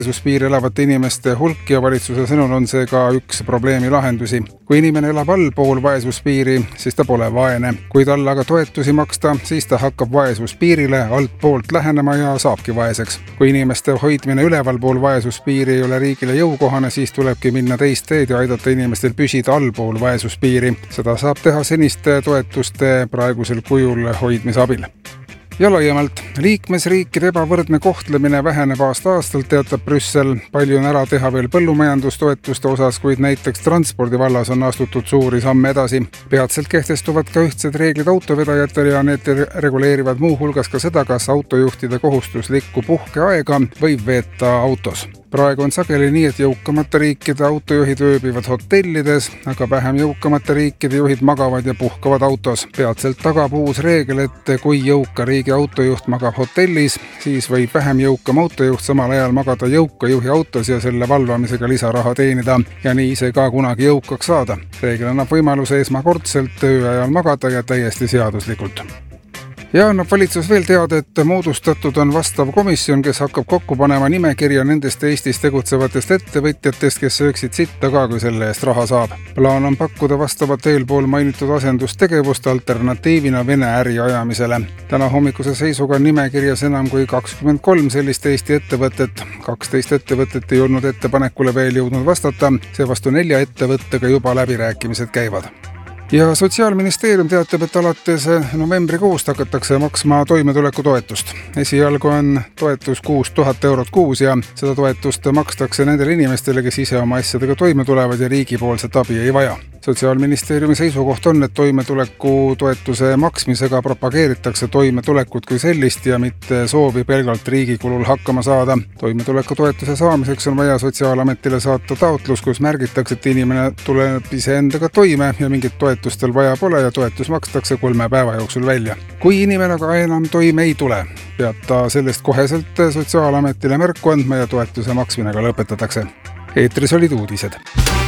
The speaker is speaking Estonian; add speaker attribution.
Speaker 1: vaesuspiiri elavate inimeste hulk ja valitsuse sõnul on see ka üks probleemi lahendusi. Kui inimene elab allpool vaesuspiiri, siis ta pole vaene. Kui talle aga toetusi maksta, siis ta hakkab vaesuspiirile altpoolt lähenema ja saabki vaeseks. Kui inimeste hoidmine ülevalpool vaesuspiiri ei ole riigile jõukohane, siis tulebki minna teist teed ja aidata inimestel püsida allpool vaesuspiiri. Seda saab teha seniste toetuste praegusel kujul hoidmise abil. Ja laiemalt, liikmesriikide ebavõrdne kohtlemine väheneb aasta-aastalt, teatab Brüssel. Palju on ära teha veel põllumajandustoetuste osas, kuid näiteks transpordi vallas on astutud suuri samme edasi. Peatselt kehtestuvad ka ühtsed reeglid autovedajatele ja need reguleerivad muu hulgas ka seda, kas autojuhtide kohustuslikku puhkeaega võib veeta autos. Praegu on sageli nii, et jõukamate riikide autojuhid ööbivad hotellides, aga vähem jõukamate riikide juhid magavad ja puhkavad autos. Peatselt tagab uus reegel, et kui jõuka riigi autojuht magab hotellis, siis võib vähem jõukam autojuht samal ajal magada jõuka juhi autos ja selle valvamisega lisaraha teenida ja nii ise ka kunagi jõukaks saada. Reegel annab võimaluse esmakordselt tööajal magada ja täiesti seaduslikult. Ja annab valitsus veel teada, et moodustatud on vastav komisjon, kes hakkab kokku panema nimekirja nendest Eestis tegutsevatest ettevõtjatest, kes sööksid sitta ka, kui selle eest raha saab. Plaan on pakkuda vastavat eelpool mainitud asendustegevust alternatiivina Vene äri ajamisele. Täna hommikuse seisuga on nimekirjas enam kui 23 sellist Eesti ettevõtet. 12 ettevõtet ei olnud ettepanekule veel jõudnud vastata, seevastu 4 ettevõttega juba läbirääkimised käivad. Ja Sotsiaalministeerium teatab, et alates novembrikuust hakatakse maksma toimetulekutoetust. Esialgu on toetus 6000 eurot kuus ja seda toetust makstakse nendele inimestele, kes ise oma asjadega toime tulevad ja riigipoolset abi ei vaja. Sotsiaalministeeriumi seisukoht on, et toimetulekutoetuse maksmisega propageeritakse toimetulekut kui sellist ja mitte soovi pelgalt riigi kulul hakkama saada. Toimetulekutoetuse saamiseks on vaja Sotsiaalametile saata taotlus, kus märgitakse, et inimene tuleb iseendaga toime ja mingit toetustel vaja pole ja toetus makstakse 3 päeva jooksul välja. Kui inimene aga enam toime ei tule, peab ta sellest koheselt Sotsiaalametile märku andma ja toetuse maksmine ka lõpetatakse. Eetris olid uudised.